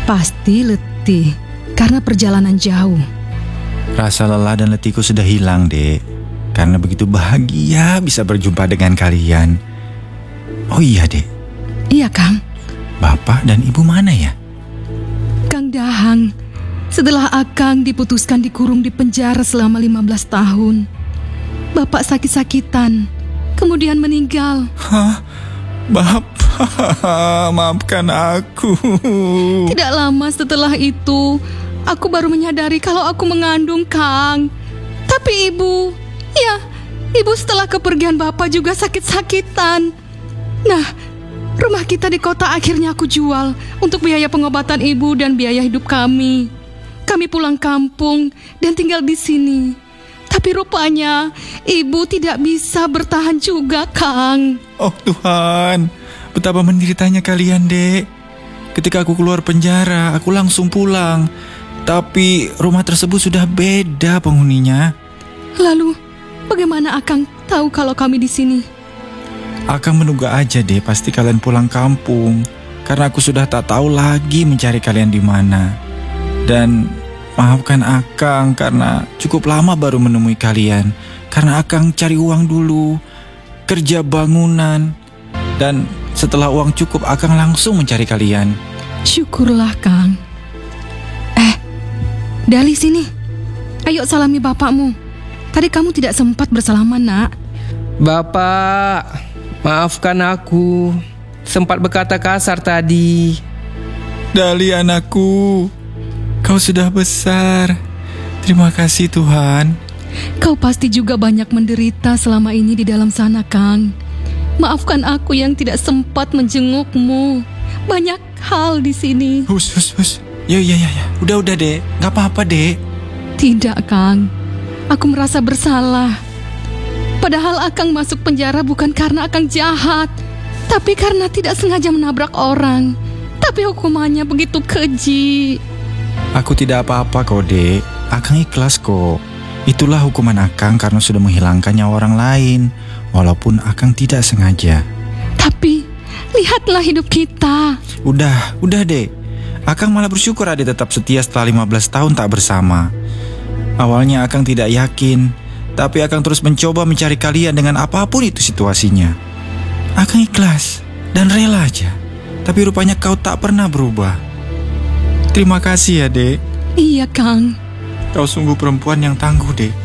Pasti letih karena perjalanan jauh. Rasa lelah dan letihku sudah hilang, Dek. Karena begitu bahagia bisa berjumpa dengan kalian. Oh iya, Dek. Iya, Kang. Bapak dan Ibu mana ya? Kang Dahang, setelah Akang diputuskan dikurung di penjara selama 15 tahun, Bapak sakit-sakitan, kemudian meninggal. Hah? Bapak, maafkan aku. Tidak lama setelah itu, aku baru menyadari kalau aku mengandung, Kang. Tapi Ibu setelah kepergian Bapak juga sakit-sakitan. Nah, rumah kita di kota akhirnya aku jual untuk biaya pengobatan Ibu dan biaya hidup kami. Kami pulang kampung dan tinggal di sini. Tapi rupanya Ibu tidak bisa bertahan juga, Kang. Oh Tuhan, betapa menderitanya kalian, Dek. Ketika aku keluar penjara, aku langsung pulang. Tapi rumah tersebut sudah beda penghuninya. Lalu, bagaimana Akang tahu kalau kami di sini? Akang menduga aja, Dek, pasti kalian pulang kampung. Karena aku sudah tak tahu lagi mencari kalian di mana. Dan maafkan Akang karena cukup lama baru menemui kalian. Karena Akang cari uang dulu, kerja bangunan. Dan setelah uang cukup, Akang langsung mencari kalian. Syukurlah, Kang. Dali sini. Ayo salami bapakmu. Tadi kamu tidak sempat bersalaman, Nak. Bapak, maafkan aku. Sempat berkata kasar tadi. Dali anakku, kau sudah besar. Terima kasih Tuhan. Kau pasti juga banyak menderita selama ini di dalam sana, Kang. Maafkan aku yang tidak sempat menjengukmu. Banyak hal di sini. Hus. Ya. Udah, Dek. Gak apa-apa, Dek. Tidak, Kang. Aku merasa bersalah. Padahal Akang masuk penjara bukan karena Akang jahat, tapi karena tidak sengaja menabrak orang. Tapi hukumannya begitu keji. Aku tidak apa-apa kok, Dek. Akang ikhlas kok. Itulah hukuman Akang karena sudah menghilangkan nyawa orang lain, walaupun Akang tidak sengaja. Tapi lihatlah hidup kita. Udah, Dek. Akang malah bersyukur Ade tetap setia setelah 15 tahun tak bersama. Awalnya Akang tidak yakin, tapi Akang terus mencoba mencari kalian dengan apapun itu situasinya. Akang ikhlas dan rela aja. Tapi rupanya kau tak pernah berubah. Terima kasih ya, Dek. Iya, Kang. Kau sungguh perempuan yang tangguh, Dek.